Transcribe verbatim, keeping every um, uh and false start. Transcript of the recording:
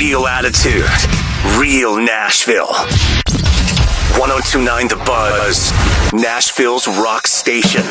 Real attitude. Real Nashville. one oh two point nine The Buzz. Nashville's rock station.